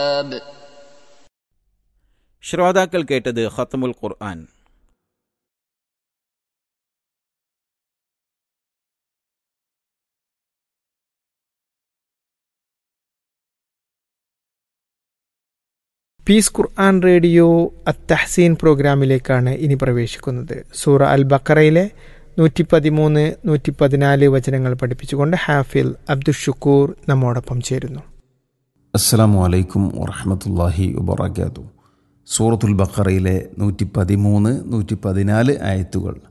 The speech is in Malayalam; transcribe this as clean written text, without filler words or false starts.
ശ്രോതാക്കൾ കേട്ടത് ഖത്മുൽ ഖുർആൻ. പീസ് ഖുർആൻ റേഡിയോ അത്തഹ്സീൻ പ്രോഗ്രാമിലേക്കാണ് ഇനി പ്രവേശിക്കുന്നത്. സൂറ അൽ ബഖറയിലെ 113, 114 വചനങ്ങൾ പഠിപ്പിച്ചുകൊണ്ട് ഹാഫിൽ അബ്ദുഷുക്കൂർ നമ്മോടൊപ്പം ചേരുന്നു. അസ്സലാമു അലൈക്കും വറഹ്മത്തുള്ളാഹി വബറകാതുഹു. സൂറത്തുൽ ബഖറയിലെ 113, 114 ആയത്തുകൾ